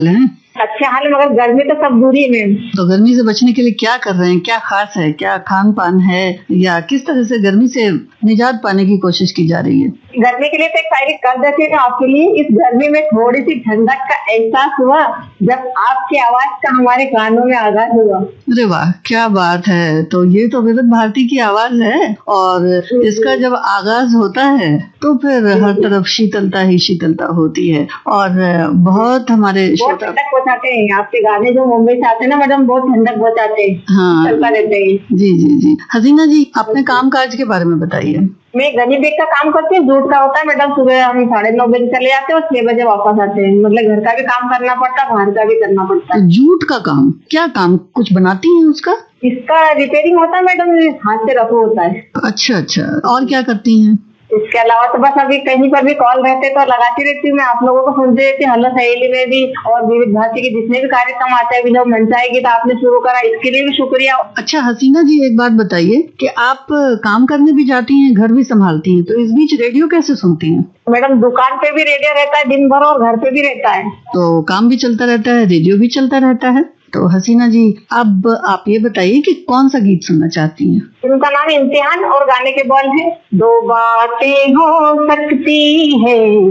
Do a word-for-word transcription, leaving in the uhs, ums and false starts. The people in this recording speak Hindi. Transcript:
हैं? अच्छे हाल है, मगर गर्मी तो सब बुरी है। तो गर्मी से बचने के लिए क्या कर रहे हैं? क्या खास है? क्या खान पान है या किस तरह से गर्मी से निजात पाने की कोशिश की जा रही है? गर्मी के लिए तो एक शायरी कर देती हूँ आपके लिए। इस गर्मी में थोड़ी सी ठंडक का एहसास हुआ जब आपकी आवाज का हमारे कानों में आगाज हुआ। अरे वाह, क्या बात है। तो ये तो विविध भारती की आवाज है और इसका जब आगाज होता है तो फिर हर तरफ शीतलता ही शीतलता होती है और बहुत हमारे बहुत ठंडक पहुँचाते हैं आपके गाने जो मुंबई से आते हैं ना मैडम, बहुत ठंडक पहुँचाते हैं। हाँ चलता रहते हैं। जी जी जी। हसीना जी, अपने काम काज के बारे में बताइए। मैं गनी बेग का काम करती हूँ, जूट का होता है मैडम। सुबह हम साढ़े नौ बजे चले जाते हैं और छह बजे वापस आते हैं। मतलब घर का भी काम करना पड़ता है, बाहर का भी करना पड़ता है। जूट का काम, क्या काम? कुछ बनाती हैं उसका? इसका रिपेयरिंग होता है मैडम, हाथ से रफू होता है। अच्छा अच्छा, और क्या करती हैं? इसके अलावा तो बस अभी कहीं पर भी कॉल रहते तो लगाती रहती हूँ। मैं आप लोगों को सुनती रहती हूँ, हेलो सहेली में भी और विविध भारती के जितने भी कार्यक्रम आते हैं, जब मन चाहेगी तो आपने शुरू करा, इसके लिए भी शुक्रिया। अच्छा हसीना जी, एक बात बताइए कि आप काम करने भी जाती हैं, घर भी संभालती हैं, तो इस बीच रेडियो कैसे सुनती हैं? मैडम दुकान पे भी रेडियो रहता है दिन भर और घर पे भी रहता है, तो काम भी चलता रहता है, रेडियो भी चलता रहता है। तो हसीना जी, अब आप ये बताइए कि कौन सा गीत सुनना चाहती हैं? उनका नाम इम्तिहान और गाने के बोल है, दो बातें हो सकती है